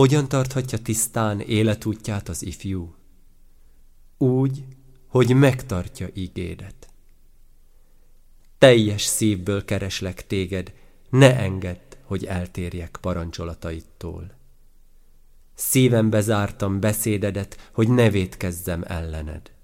Hogyan tarthatja tisztán életútját az ifjú? Úgy, hogy megtartja ígédet. Teljes szívből kereslek téged, ne engedd, hogy eltérjek parancsolataidtól. Szívembe zártam beszédedet, hogy ne vétkezzem ellened.